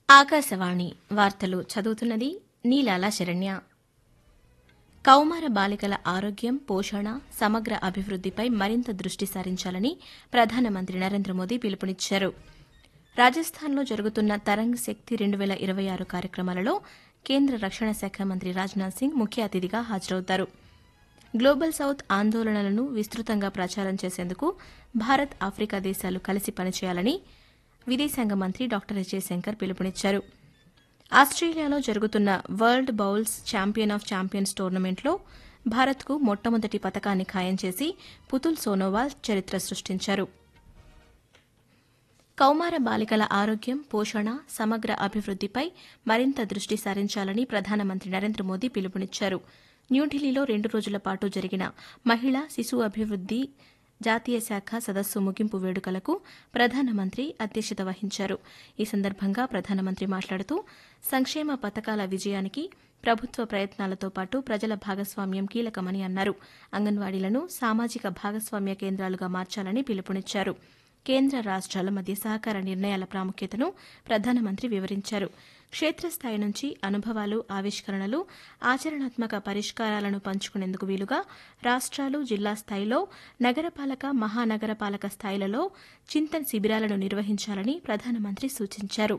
ఆకాశవాణి వార్తలు చదువుతున్నది నీలాల శరణ్య. కౌమార బాలికల ఆరోగ్యం, పోషణ, సమగ్ర అభివృద్దిపై మరింత దృష్టి సారించాలని ప్రధానమంత్రి నరేంద్ర మోదీ పిలుపునిచ్చారు. రాజస్థాన్లో జరుగుతున్న తరంగ్ శక్తి 2026 కార్యక్రమాలలో కేంద్ర రక్షణ శాఖ మంత్రి రాజ్నాథ్ సింగ్ ముఖ్య అతిథిగా హాజరవుతారు. గ్లోబల్ సౌత్ ఆందోళనలను విస్తృతంగా ప్రచారం చేసేందుకు భారత్, ఆఫ్రికా దేశాలు కలిసి పనిచేయాలని విదేశాంగ మంత్రి డాక్టర్ ఎస్ జయశంకర్ పిలుపునిచ్చారు. ఆస్ట్రేలియాలో జరుగుతున్న world bowls champion of champions టోర్నమెంట్లో భారత్కు మొట్టమొదటి పతకాన్ని ఖాయం చేసి పుతుల్ సోనోవాల్ చరిత్ర సృష్టించారు. కౌమార బాలికల ఆరోగ్యం, పోషణ, సమగ్ర అభివృద్దిపై మరింత దృష్టి సారించాలని ప్రధానమంత్రి నరేంద్ర మోదీ పిలుపునిచ్చారు. న్యూఢిల్లీలో 2 రోజుల పాటు జరిగిన మహిళా, శిశు అభివృద్ది జాతీయ శాఖ సదస్సు ముగింపు వేడుకలకు ప్రధానమంత్రి అధ్యక్షత వహించారు. ఈ సందర్భంగా ప్రధానమంత్రి మాట్లాడుతూ సంక్షేమ పథకాల విజయానికి ప్రభుత్వ ప్రయత్నాలతో పాటు ప్రజల భాగస్వామ్యం కీలకమని అన్నారు. అంగన్వాడీలను సామాజిక భాగస్వామ్య కేంద్రాలుగా మార్చాలని పిలుపునిచ్చారు. కేంద్ర రాష్ట్రాల మధ్య సహకార నిర్ణయాల ప్రాముఖ్యతను ప్రధానమంత్రి వివరించారు. క్షేత్రస్థాయి నుంచి అనుభవాలు, ఆవిష్కరణలు, ఆచరణాత్మక పరిష్కారాలను పంచుకునేందుకు వీలుగా రాష్ట్రాలు, జిల్లా స్థాయిలో, నగరపాలక, మహానగరపాలక స్థాయిలలో చింతన్ శిబిరాలను నిర్వహించాలని ప్రధానమంత్రి సూచించారు.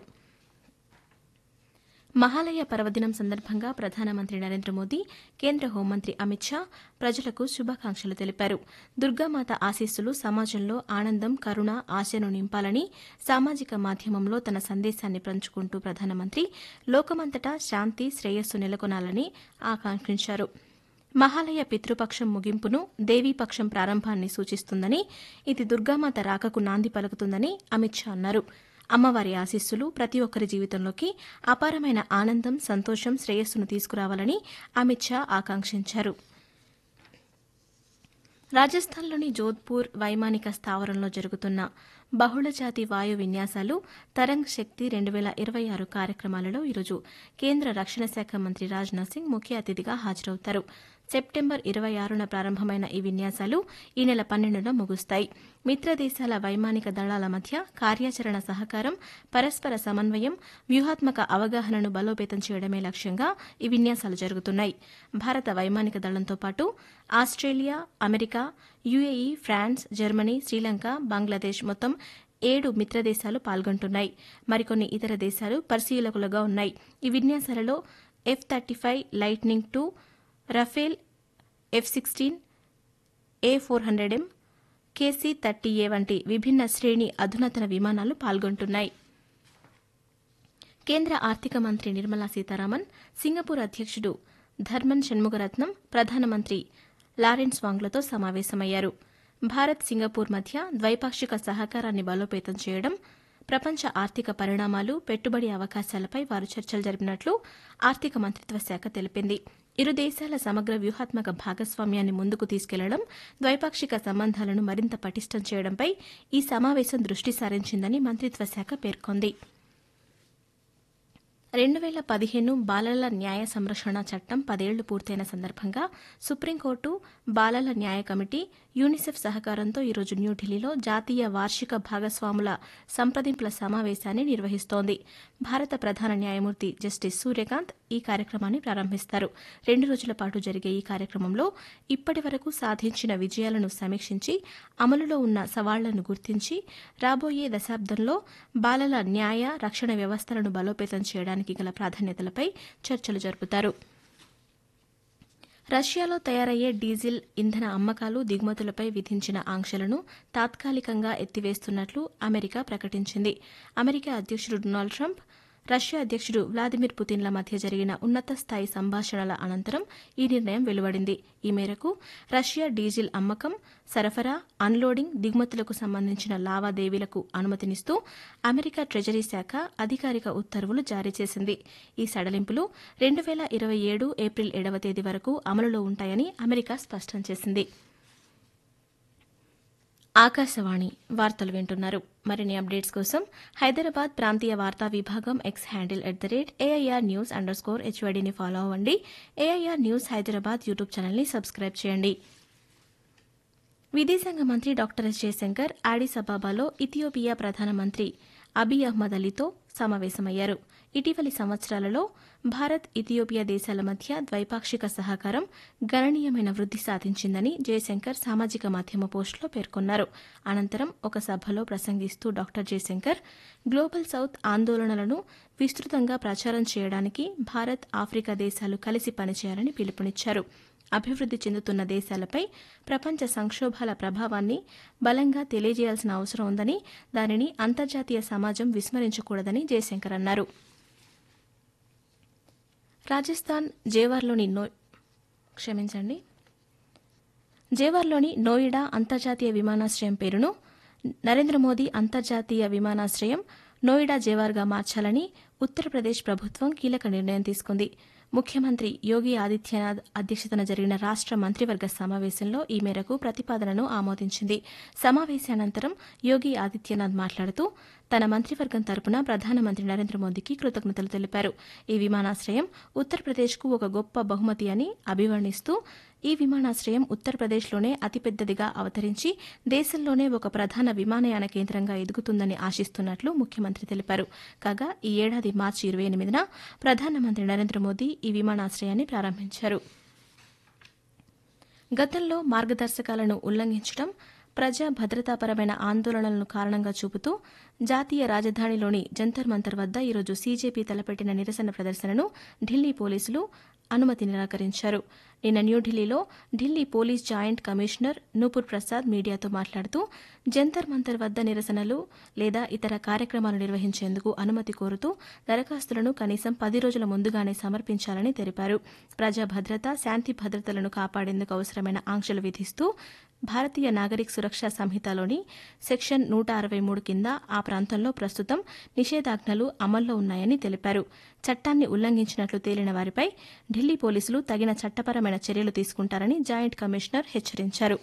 మహాలయ పర్వదినం సందర్భంగా ప్రధానమంత్రి నరేంద్ర మోదీ, కేంద్ర హోంమంత్రి అమిత్ షా ప్రజలకు శుభాకాంక్షలు తెలిపారు. దుర్గామాత ఆశీస్సులు సమాజంలో ఆనందం, కరుణ, ఆశను నింపాలని సామాజిక మాధ్యమంలో తన సందేశాన్ని పంచుకుంటూ ప్రధానమంత్రి లోకమంతటా శాంతి, శ్రేయస్సు నెలకొనాలని ఆకాంక్షించారు. మహాలయ పితృపక్షం ముగింపును దేవీపక్షం ప్రారంభాన్ని సూచిస్తుందని, ఇది దుర్గామాత రాకకు నాంది పలుకుతుందని అమిత్ షా అన్నారు. అమ్మవారి ఆశీస్సులు ప్రతి ఒక్కరి జీవితంలోకి అపారమైన ఆనందం, సంతోషం, శ్రేయస్సును తీసుకురావాలని అమిత్ షా ఆకాంక్షించారు. రాజస్థాన్లోని జోధ్పూర్ వైమానిక స్థావరంలో జరుగుతున్న బహుళజాతి వాయు విన్యాసాలు తరంగ్ శక్తి 2026 కార్యక్రమాలలో ఈరోజు కేంద్ర రక్షణ శాఖ మంత్రి రాజ్నాథ్ సింగ్ ముఖ్య అతిథిగా హాజరవుతారు. సెప్టెంబర్ 26న ప్రారంభమైన ఈ విన్యాసాలు ఈ నెల 12న ముగుస్తాయి. మిత్ర దేశాల వైమానిక దళాల మధ్య కార్యాచరణ సహకారం, పరస్పర సమన్వయం, వ్యూహాత్మక అవగాహనను బలోపేతం చేయడమే లక్ష్యంగా ఈ విన్యాసాలు జరుగుతున్నాయి. భారత వైమానిక దళంతో పాటు Australia, America, UAE, France, Germany, Sri Lanka, Bangladesh మొత్తం 7 మిత్రదేశాలు పాల్గొంటున్నాయి. మరికొన్ని ఇతర దేశాలు పరిశీలకులుగా ఉన్నాయి. ఈ విన్యాసాలలో F-35 lightning II, Rafale, F-16, A400M, KC-30A వంటి విభిన్న శ్రేణి అధునాతన విమానాలు పాల్గొంటున్నాయి. కేంద్ర ఆర్థిక మంత్రి నిర్మలా సీతారామన్, సింగపూర్ అధ్యక్షుడు ధర్మన్ షణ్ముగరత్నం, ప్రధానమంత్రి లారెన్స్ వాంగ్లతో సమావేశమయ్యారు. భారత్, సింగపూర్ మధ్య ద్వైపాక్షిక సహకారాన్ని బలోపేతం చేయడం, ప్రపంచ ఆర్థిక పరిణామాలు, పెట్టుబడి అవకాశాలపై వారు చర్చలు జరిపినట్లు ఆర్థిక మంత్రిత్వ శాఖ తెలిపింది. ఇరు దేశాల సమగ్ర వ్యూహాత్మక భాగస్వామ్యాన్ని ముందుకు తీసుకెళ్లడం, ద్వైపాక్షిక సంబంధాలను మరింత పటిష్టం చేయడంపై ఈ సమావేశం దృష్టి సారించిందని మంత్రిత్వ శాఖ పేర్కొంది. 2015 బాలల న్యాయ సంరక్షణ చట్టం 10 ఏళ్లు పూర్తయిన సందర్భంగా సుప్రీంకోర్టు, బాలల న్యాయ కమిటీ, యూనిసెఫ్ సహకారంతో ఈరోజు న్యూఢిల్లీలో జాతీయ వార్షిక భాగస్వాముల సంప్రదింపుల సమావేశాన్ని నిర్వహిస్తోంది. భారత ప్రధాన న్యాయమూర్తి జస్టిస్ సూర్యకాంత్ ఈ కార్యక్రమాన్ని ప్రారంభిస్తారు. 2 రోజుల పాటు జరిగే ఈ కార్యక్రమంలో ఇప్పటి వరకు సాధించిన విజయాలను సమీక్షించి, అమలులో ఉన్న సవాళ్లను గుర్తించి, రాబోయే దశాబ్దంలో బాలల న్యాయ, రక్షణ వ్యవస్థలను బలోపేతం చేయడానికి గల ప్రాధాన్యతలపై చర్చలు జరుపుతారు. రష్యాలో తయారయ్యే డీజిల్ ఇంధన అమ్మకాలు, దిగుమతులపై విధించిన ఆంక్షలను తాత్కాలికంగా ఎత్తివేస్తున్నట్లు అమెరికా ప్రకటించింది. అమెరికా అధ్యక్షుడు డొనాల్డ్ ట్రంప్, రష్యా అధ్యక్షుడు వ్లాదిమిర్ పుతిన్ల మధ్య జరిగిన ఉన్నత స్థాయి సంభాషణల అనంతరం ఈ నిర్ణయం వెలువడింది. ఈ మేరకు రష్యా డీజిల్ అమ్మకం, సరఫరా, అన్లోడింగ్, దిగుమతులకు సంబంధించిన లావాదేవీలకు అనుమతినిస్తూ అమెరికా ట్రెజరీ శాఖ అధికారిక ఉత్తర్వులు జారీ చేసింది. ఈ సడలింపులు 2027 ఏప్రిల్ 7వ తేదీ వరకు అమలులో ఉంటాయని అమెరికా స్పష్టం చేసింది. ఆకాశవాణి వార్తలు వింటున్నారు. మరిన్ని అప్డేట్స్ కోసం హైదరాబాద్ ప్రాంతీయ వార్తా విభాగం ఎక్స్ హ్యాండిల్ @AIR News_HYDని ఫాలో అవ్వండి. AIR న్యూస్ హైదరాబాద్ యూట్యూబ్ ఛానల్ని సబ్స్క్రైబ్ చేయండి. విదేశాంగ మంత్రి డాక్టర్ ఎస్ జయశంకర్ ఆడిస్ అబాబాలో ఇథియోపియా ప్రధానమంత్రి అబీ అహ్మద్ అలీతో సమావేశమయ్యారు. ఇటీవలి సంవత్సరాలలో భారత్ ఇథియోపియా దేశాల మధ్య ద్వైపాక్షిక సహకారం గణనీయమైన వృద్ది సాధించిందని జయశంకర్ సామాజిక మాధ్యమ పోస్టులో పేర్కొన్నారు. అనంతరం ఒక సభలో ప్రసంగిస్తూ డాక్టర్ జయశంకర్ గ్లోబల్ సౌత్ ఆందోళనలను విస్తృతంగా ప్రచారం చేయడానికి భారత్, ఆఫ్రికా దేశాలు కలిసి పనిచేయాలని పిలుపునిచ్చారు. అభివృద్ది చెందుతున్న దేశాలపై ప్రపంచ సంక్షోభాల ప్రభావాన్ని బలంగా తెలియజేయాల్సిన అవసరం ఉందని, దానిని అంతర్జాతీయ సమాజం విస్మరించకూడదని జయశంకర్ అన్నారు. రాజస్థాన్ జేవార్లోని నోయిడా అంతర్జాతీయ విమానాశ్రయం పేరును నరేంద్ర మోదీ అంతర్జాతీయ విమానాశ్రయం నోయిడా జేవార్గా మార్చాలని ఉత్తరప్రదేశ్ ప్రభుత్వం కీలక నిర్ణయం తీసుకుంది. ముఖ్యమంత్రి యోగి ఆదిత్యనాథ్ అధ్యక్షతన జరిగిన రాష్ట మంత్రివర్గ సమావేశంలో ఈ మేరకు ప్రతిపాదనను ఆమోదించింది. సమావేశానంతరం యోగి ఆదిత్యనాథ్ మాట్లాడుతూ తన మంత్రివర్గం తరపున ప్రధానమంత్రి నరేంద్ర మోదీకి కృతజ్ఞతలు తెలిపారు. ఈ విమానాశ్రయం ఉత్తరప్రదేశ్కు ఒక గొప్ప బహుమతి అని అభివర్ణిస్తూ ఈ విమానాశ్రయం ఉత్తరప్రదేశ్లోనే అతిపెద్దదిగా అవతరించి దేశంలోనే ఒక ప్రధాన విమానయాన కేంద్రంగా ఎదుగుతుందని ఆశిస్తున్నట్లు ముఖ్యమంత్రి తెలిపారు. కాగా ఈ ఏడాది మార్చి 28న ప్రధానమంత్రి నరేంద్ర మోదీ ఈ విమానాశ్రయాన్ని ప్రారంభించారు. గతంలో మార్గదర్శకాలను ఉల్లంఘించడం, ప్రజా భద్రతాపరమైన ఆందోళనలను కారణంగా చూపుతూ జాతీయ రాజధానిలోని జంతర్ మంతర్ వద్ద ఈరోజు సీజేపీ తలపెట్టిన నిరసన ప్రదర్శనను ఢిల్లీ పోలీసులు అనుమతి నిరాకరించారు. నిన్న న్యూఢిల్లీలో Delhi police joint commissioner Nupur Prasad మీడియాతో మాట్లాడుతూ జంతర్ మంతర్ వద్ద నిరసనలు లేదా ఇతర కార్యక్రమాలు నిర్వహించేందుకు అనుమతి కోరుతూ దరఖాస్తులను కనీసం 10 రోజుల ముందుగానే సమర్పించాలని తెలిపారు. ప్రజా భద్రత, శాంతి భద్రతలను కాపాడేందుకు అవసరమైన ఆంక్షలు విధిస్తూ భారతీయ నాగరిక సురక్షా సంహితలోని సెక్షన్ 163 కింద ఆ ప్రాంతంలో ప్రస్తుతం నిషేధాజ్ఞలు అమల్లో ఉన్నాయని తెలిపారు. చట్టాన్ని ఉల్లంఘించినట్లు తేలిన వారిపై ఢిల్లీ పోలీసులు తగిన చట్టపరమైన చర్యలు తీసుకుంటారని జాయింట్ కమిషనర్ హెచ్చరించారు.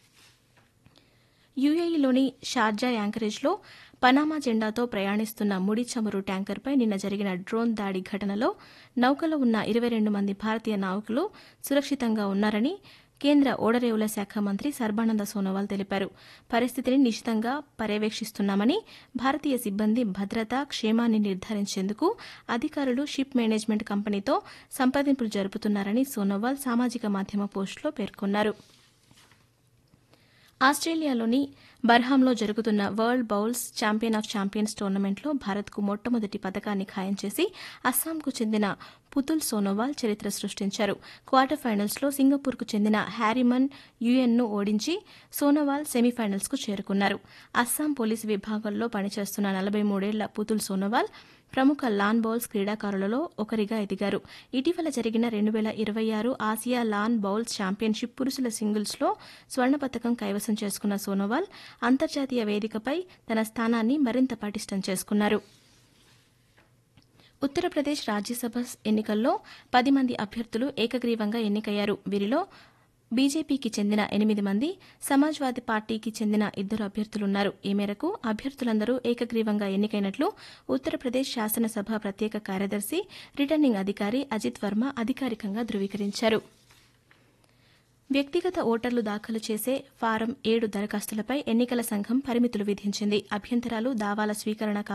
యుఏఈలోని షార్జా యాంకరేజ్లో పనామా జెండాతో ప్రయాణిస్తున్న ముడి చమురు ట్యాంకర్పై నిన్న జరిగిన డ్రోన్ దాడి ఘటనలో నౌకలో ఉన్న 22 మంది భారతీయ నావికులు సురక్షితంగా ఉన్నారని కేంద్ర ఓడరేవుల శాఖ మంత్రి సర్బానంద సోనోవాల్ తెలిపారు. పరిస్థితిని నిశితంగా పర్యవేక్షిస్తున్నామని, భారతీయ సిబ్బంది భద్రత, క్షేమాన్ని నిర్ధారించేందుకు అధికారులు షిప్ మేనేజ్మెంట్ కంపెనీతో సంప్రదింపులు జరుపుతున్నారని సోనోవాల్ సామాజిక మాధ్యమ పోస్టులో పేర్కొన్నారు. ఆస్ట్రేలియాలోని బర్హాంలో జరుగుతున్న world bowls champion of champions టోర్నమెంట్లో భారత్కు మొట్టమొదటి పతకాన్ని ఖాయం చేసి అస్సాంకు చెందిన పుతుల్ సోనోవాల్ చరిత్ర సృష్టించారు. క్వార్టర్ ఫైనల్స్లో సింగపూర్కు చెందిన హ్యారిమన్ యుఎన్ను ఓడించి సోనోవాల్ సెమీఫైనల్స్కు చేరుకున్నారు. అస్సాం పోలీసు విభాగంలో పనిచేస్తున్న 43 ఏళ్ల పుతుల్ సోనోవాల్ ప్రముఖ లాన్ బౌల్స్ క్రీడాకారులలో ఒకరిగా ఎదిగారు. ఇటీవల జరిగిన 2026 ఆసియా లాన్ బౌల్స్ ఛాంపియన్షిప్ పురుషుల సింగిల్స్లో స్వర్ణ పతకం కైవసం చేసుకున్న సోనోవాల్ అంతర్జాతీయ వేదికపై తన స్థానాన్ని మరింత పటిష్టం చేసుకున్నారు. ఉత్తరప్రదేశ్ రాజ్యసభ ఎన్నికల్లో 10 మంది అభ్యర్థులు ఏకగ్రీవంగా ఎన్నికయ్యారు. వీరిలో బీజేపీకి చెందిన 8 మంది, సమాజ్వాదీ పార్టీకి చెందిన 2 అభ్యర్థులున్నారు. ఈ మేరకు అభ్యర్థులందరూ ఏకగ్రీవంగా ఎన్నికైనట్లు ఉత్తరప్రదేశ్ శాసనసభ ప్రత్యేక కార్యదర్శి, రిటర్నింగ్ అధికారి అజిత్ వర్మ అధికారికంగా ధృవీకరించారు. వ్యక్తిగత ఓటర్లు దాఖలు చేసే ఫారం 7 దరఖాస్తులపై ఎన్నికల సంఘం పరిమితులు విధించింది. అభ్యంతరాలు, దావాల స్వీకరణ